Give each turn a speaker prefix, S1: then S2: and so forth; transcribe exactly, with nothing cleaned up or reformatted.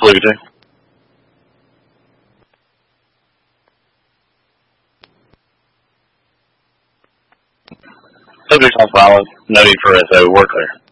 S1: believe you do. Subject on file. No need for S O. We're clear.